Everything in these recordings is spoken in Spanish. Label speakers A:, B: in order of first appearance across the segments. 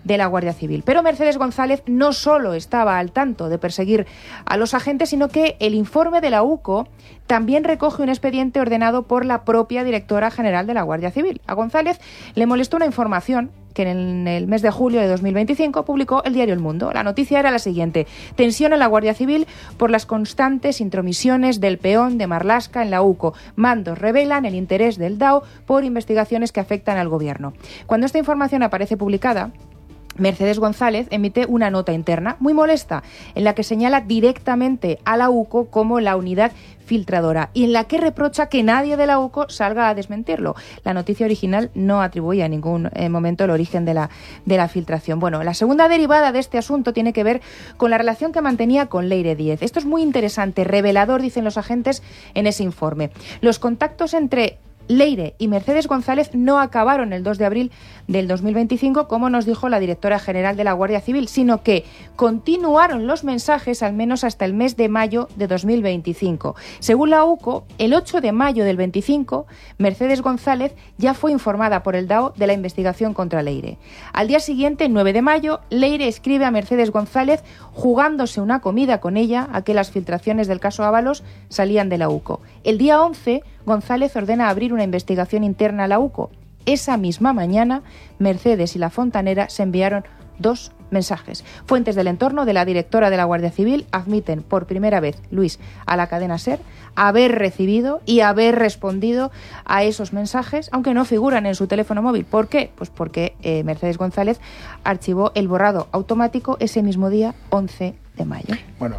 A: de la Guardia Civil. Pero Mercedes González no solo estaba al tanto de perseguir a los agentes, sino que el informe de la UCO también recoge un expediente ordenado por la propia directora general de la Guardia Civil. A González le molestó una información que en el mes de julio de 2025 publicó el diario El Mundo. La noticia era la siguiente: tensión en la Guardia Civil por las constantes intromisiones del peón de Marlaska en la UCO. Mandos revelan el interés del DAO por investigaciones que afectan al gobierno. Cuando esta información aparece publicada, Mercedes González emite una nota interna muy molesta en la que señala directamente a la UCO como la unidad filtradora y en la que reprocha que nadie de la UCO salga a desmentirlo. La noticia original no atribuía en ningún momento el origen de la filtración. Bueno, la segunda derivada de este asunto tiene que ver con la relación que mantenía con Leire Díez. Esto es muy interesante, revelador, dicen los agentes en ese informe. Los contactos entre Leire y Mercedes González no acabaron el 2 de abril del 2025, como nos dijo la directora general de la Guardia Civil, sino que continuaron los mensajes al menos hasta el mes de mayo de 2025. Según la UCO, el 8 de mayo del 25, Mercedes González ya fue informada por el DAO de la investigación contra Leire. Al día siguiente, el 9 de mayo, Leire escribe a Mercedes González jugándose una comida con ella a que las filtraciones del caso Ábalos salían de la UCO. El día 11, González ordena abrir una investigación interna a la UCO. Esa misma mañana, Mercedes y la fontanera se enviaron 2 mensajes. Fuentes del entorno de la directora de la Guardia Civil admiten por primera vez, Luis, a la cadena SER, haber recibido y haber respondido a esos mensajes, aunque no figuran en su teléfono móvil. ¿Por qué? Pues porque Mercedes González archivó el borrado automático ese mismo día, 11 de mayo.
B: Bueno,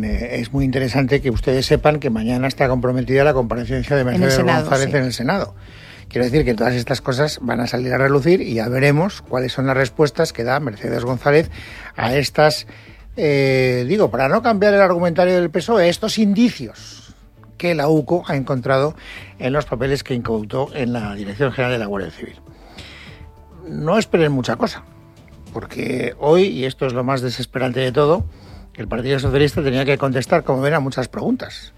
B: es muy interesante que ustedes sepan que mañana está comprometida la comparecencia de Mercedes González en el Senado. Quiero decir que todas estas cosas van a salir a relucir y ya veremos cuáles son las respuestas que da Mercedes González a estas, para no cambiar el argumentario del PSOE, estos indicios que la UCO ha encontrado en los papeles que incautó en la Dirección General de la Guardia Civil. No esperen mucha cosa, porque hoy, y esto es lo más desesperante de todo, el Partido Socialista tenía que contestar, como ven, a muchas preguntas.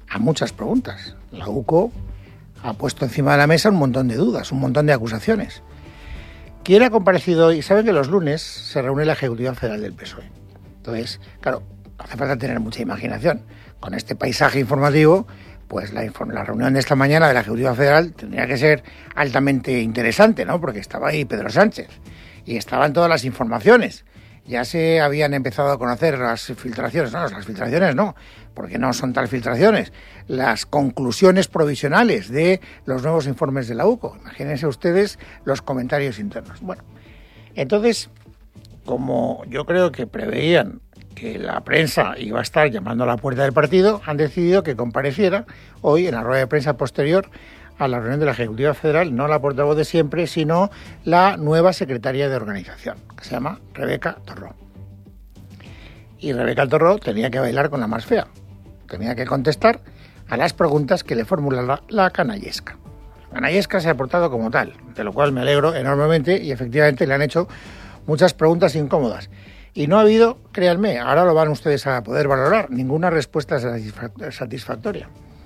B: La UCO ha puesto encima de la mesa un montón de dudas, un montón de acusaciones. ¿Quién ha comparecido hoy? Saben que los lunes se reúne la Ejecutiva Federal del PSOE. Entonces, claro, no hace falta tener mucha imaginación. Con este paisaje informativo, pues la reunión de esta mañana de la Ejecutiva Federal tendría que ser altamente interesante, ¿no? Porque estaba ahí Pedro Sánchez y estaban todas las informaciones. Ya se habían empezado a conocer las filtraciones, no, porque no son tal filtraciones, las conclusiones provisionales de los nuevos informes de la UCO. Imagínense ustedes los comentarios internos. Bueno, entonces, como yo creo que preveían que la prensa iba a estar llamando a la puerta del partido, han decidido que compareciera hoy en la rueda de prensa posterior a la reunión de la Ejecutiva Federal, no la portavoz de siempre, sino la nueva secretaria de organización, que se llama Rebeca Torró. Y Rebeca Torró tenía que bailar con la más fea, tenía que contestar a las preguntas que le formula la canallesca. La canallesca se ha portado como tal, de lo cual me alegro enormemente y efectivamente le han hecho muchas preguntas incómodas. Y no ha habido, créanme, ahora lo van ustedes a poder valorar, ninguna respuesta satisfactoria.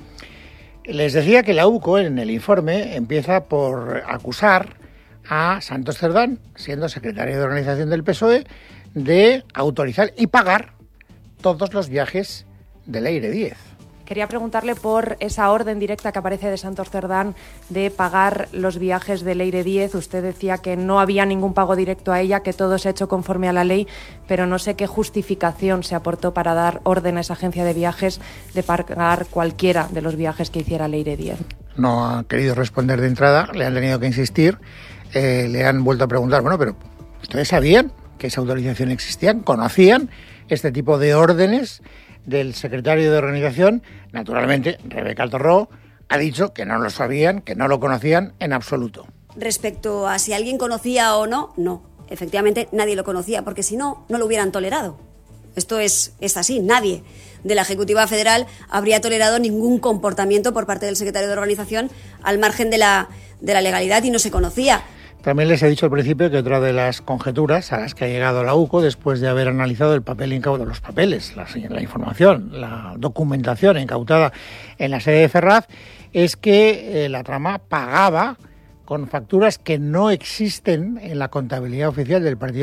B: Les decía que la UCO en el informe empieza por acusar a Santos Cerdán, siendo secretario de organización del PSOE, de autorizar y pagar todos los viajes de Leire Díez.
C: Quería preguntarle por esa orden directa que aparece de Santos Cerdán de pagar los viajes de Leire Díez. Usted decía que no había ningún pago directo a ella, que todo se ha hecho conforme a la ley, pero no sé qué justificación se aportó para dar orden a esa agencia de viajes de pagar cualquiera de los viajes que hiciera Leire Díez.
B: No ha querido responder de entrada, le han tenido que insistir, le han vuelto a preguntar, bueno, pero ¿ustedes sabían que esa autorización existía? ¿Conocían este tipo de órdenes del secretario de organización? Naturalmente, Rebeca Torró ha dicho que no lo sabían, que no lo conocían en absoluto.
D: Respecto a si alguien conocía o no, no. Efectivamente, nadie lo conocía, porque si no, no lo hubieran tolerado. Esto es así, nadie de la Ejecutiva Federal habría tolerado ningún comportamiento por parte del secretario de organización al margen de la legalidad y no se conocía.
B: También les he dicho al principio que otra de las conjeturas a las que ha llegado la UCO, después de haber analizado el papel incautado, los papeles, la información, la documentación incautada en la sede de Ferraz, es que la trama pagaba con facturas que no existen en la contabilidad oficial del Partido